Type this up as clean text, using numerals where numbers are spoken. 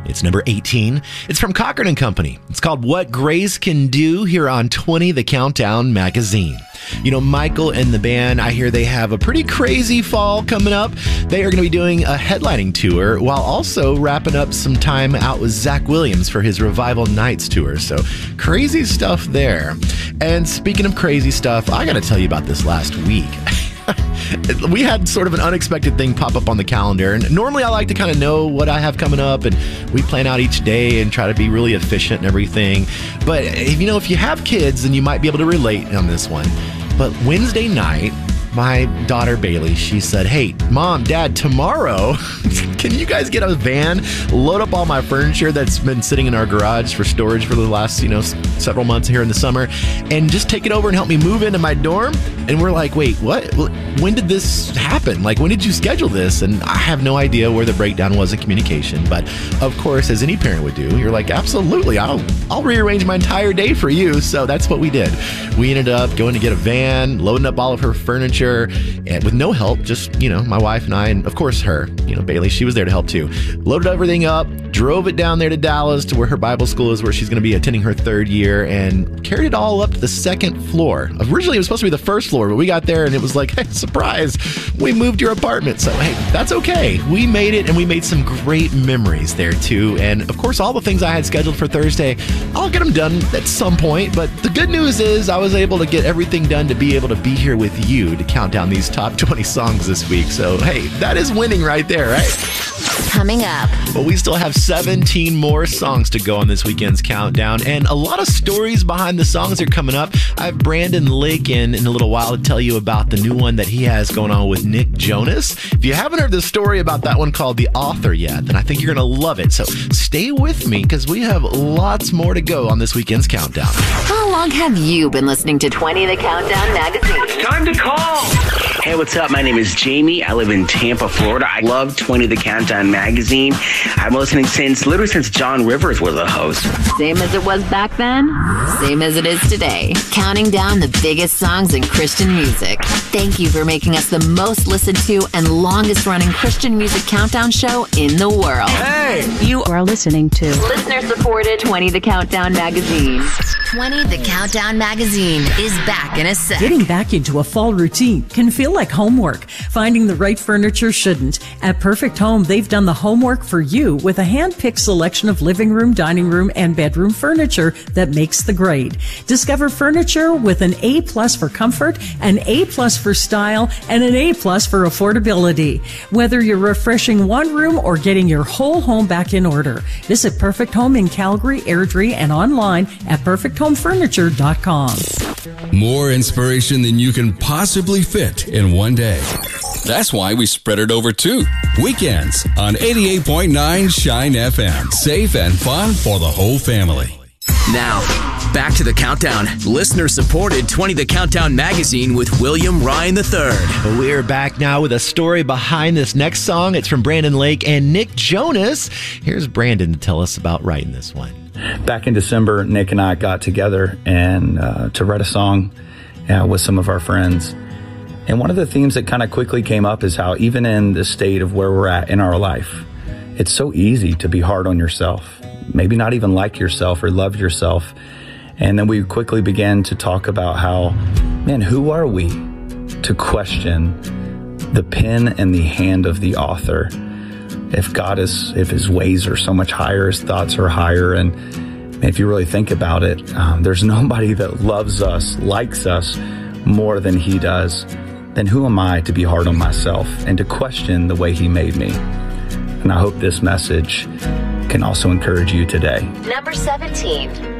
It's number 18. It's from Cochran & Company. It's called What Grace Can Do here on 20 The Countdown magazine. You know, Michael and the band, I hear they have a pretty crazy fall coming up. They are going to be doing a headlining tour while also wrapping up some time out with Zach Williams for his Revival Nights tour. So crazy stuff there. And speaking of crazy stuff, I got to tell you about this last week. We had sort of an unexpected thing pop up on the calendar, and normally I like to kind of know what I have coming up, and we plan out each day and try to be really efficient and everything. But if you have kids, then you might be able to relate on this one. But Wednesday night, my daughter Bailey, she said, "Hey, Mom, Dad, tomorrow, can you guys get a van, load up all my furniture that's been sitting in our garage for storage for the last, several months here in the summer, and just take it over and help me move into my dorm?" And we're like, "Wait, what? When did this happen? Like, when did you schedule this?" And I have no idea where the breakdown was in communication. But of course, as any parent would do, you're like, "Absolutely, I'll rearrange my entire day for you." So that's what we did. We ended up going to get a van, loading up all of her furniture, and with no help, just, my wife and I, and of course her, Bailey, she was there to help too. Loaded everything up, drove it down there to Dallas to where her Bible school is, where she's going to be attending her 3rd year, and carried it all up to the 2nd floor. Originally, it was supposed to be the 1st floor, but we got there and it was like, "Hey, surprise, we moved your apartment." So, hey, that's okay. We made it, and we made some great memories there too. And of course, all the things I had scheduled for Thursday, I'll get them done at some point. But the good news is I was able to get everything done to be able to be here with you to count down these top 20 songs this week. So, hey, that is winning right there, right? Coming up. But we still have 17 more songs to go on this weekend's countdown, and a lot of stories behind the songs are coming up. I have Brandon Lake in a little while to tell you about the new one that he has going on with Nick Jonas. If you haven't heard the story about that one called The Author yet, then I think you're going to love it. So stay with me, because we have lots more to go on this weekend's countdown. How long have you been listening to 20 The Countdown magazine? It's time to call. Hey, what's up? My name is Jamie. I live in Tampa, Florida. I love 20 The Countdown magazine. I'm listening since John Rivers was a host. Same as it was back then, same as it is today. Counting down the biggest songs in Christian music. Thank you for making us the most listened to and longest running Christian music countdown show in the world. Hey! You are listening to listener supported 20 The Countdown magazine. 20 The Countdown magazine is back in a sec. Getting back into a fall routine can feel like homework. Finding the right furniture shouldn't. At Perfect Home, they've done the homework for you with a hand-picked selection of living room, dining room, and bedroom furniture that makes the grade. Discover furniture with an A+ for comfort, an A+ for style, and an A+ for affordability. Whether you're refreshing one room or getting your whole home back in order, visit Perfect Home in Calgary, Airdrie, and online at perfecthomefurniture.com. More inspiration than you can possibly fit in one day. That's why we spread it over 2 weekends on 88.9 Shine FM. Safe and fun for the whole family. Now, back to the countdown. Listener-supported 20 The Countdown magazine with William Ryan III. We're back now with a story behind this next song. It's from Brandon Lake and Nick Jonas. Here's Brandon to tell us about writing this one. Back in December, Nick and I got together and to write a song with some of our friends. And one of the themes that kind of quickly came up is how even in the state of where we're at in our life, it's so easy to be hard on yourself, maybe not even like yourself or love yourself. And then we quickly began to talk about how, man, who are we to question the pen and the hand of the author? If his ways are so much higher, his thoughts are higher. And if you really think about it, there's nobody that loves us, likes us more than he does. Then who am I to be hard on myself and to question the way he made me? And I hope this message can also encourage you today. Number 17.